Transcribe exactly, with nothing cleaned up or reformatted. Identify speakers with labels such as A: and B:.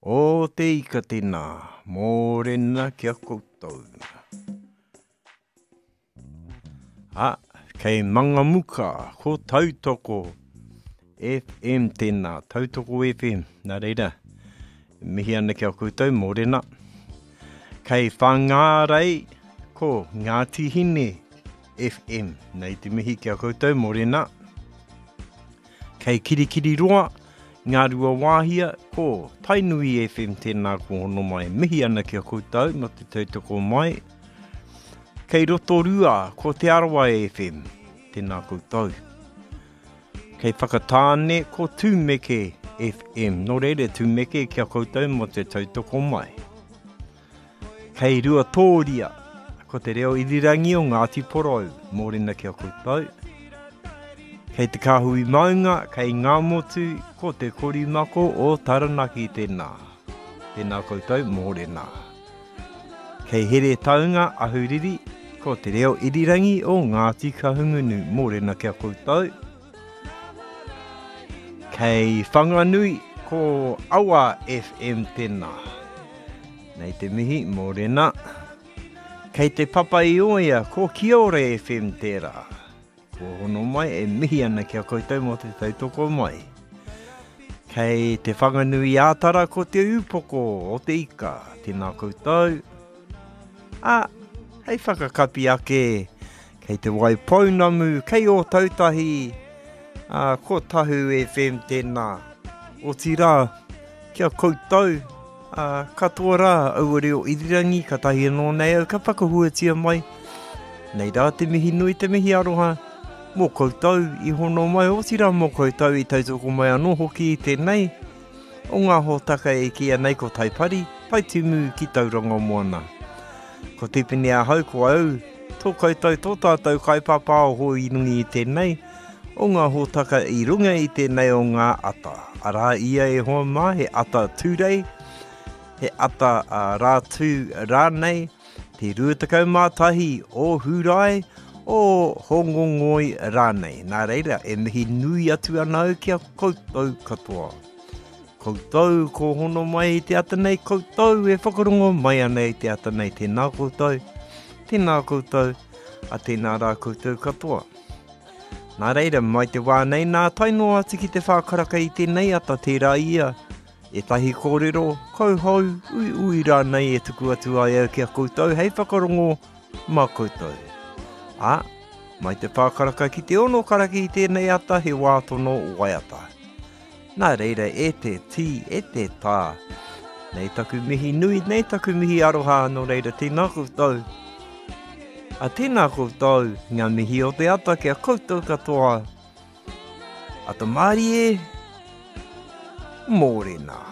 A: O te ika tēnā, mōrena kia koutou. A, kei Mangamuka, ko Tautoko F M tēnā, Tautoko F M, nā reira, mihi ana kia koutou, mōrena. Kei Whangārei, ko Ngātihine F M, nei te mihi kia koutou, mōrena. Kei Kirikiriroa, Ngā Rua Wāhia, ko Tainui F M tēnā ko hono mai, mihi ana kia koutou, no te tautoko mai. Kei Rotorua, ko Te Arawa F M, tēnā koutou. Kei Whakatāne, ko Tūmeke F M, no reire Tūmeke kia koutou mo te tautoko mai. Kei Ruatoria, ko te reo irirangi o Ngāti Porou, mōrena kia koutou. Kei te Kāhui Maunga, kei Ngāmotu, ko te Korimako o Taranaki tēnā. Tēnā koutou, mōrena. Kei Here Taunga Ahuriri, ko te reo irirangi o Ngāti Kahungunu, mōrena kia koutou. Kei Whanganui, ko Awa F M tēnā. Nei te mihi, mōrena. Kei te Papaioia, ko Kiore F M tērā. Ko hono mai, e mihi ana kia koutou mo te tautoko mai. Kei te Whanganui Ātara, ko te Upoko o te Ika, tēnā koutou. A, hei whakakapi ake, kei te Waipounamu, kei o Tautahi, a, ko Tahu F M tēnā. O tira, kia koutou, a, katoa rā, au reo irirangi, ka tahi anō nei au, ka whakahuatia mai. Nei rā te mihi nui, te mihi aroha. Mō koutou i hono mai, o tira mō koutou i tautoko mai anō hoki i tēnei. O ngā hōtaka e kia nei ko taipari, pai tumu ki tauranga moana. Ko tepene a hau ko au, tō koutou tō tātou kaipapa o ho i rungi i tēnei. O ngā hōtaka i runga i tēnei o ngā ata. Arā ia e hoa mā, he ata tūrei, he ata uh, rātū rānei, te ruatakau mātahi o Hurai, o Hongongoi rānei. Nā reira, e mihi nui atu anau kia koutou katoa. Koutou ko hono mai i te ata nei, koutou e whakarongo mai ana i te ata nei. Tēnā koutou, tēnā koutou, a tēnā rā koutou katoa. Nā reira, mai te wānei, nā tainoa ati ki te whākaraka i tēnei ata tērā ia. E tahi kōrero, kauhau, ui ui rānei e tuku atu ai au kia koutou, hei whakarongo mā koutou. A, mai te whākaraka ki te ono karaki i tēnei ata, he wātono waiata. Nā reira, e te tī, e te tā. Nei taku mihi nui, nei taku mihi aroha, no reira, tēnā koutou. A tēnā koutou, ngā mihi o te ata kia koutou katoa. Ata Mārie, mōrena.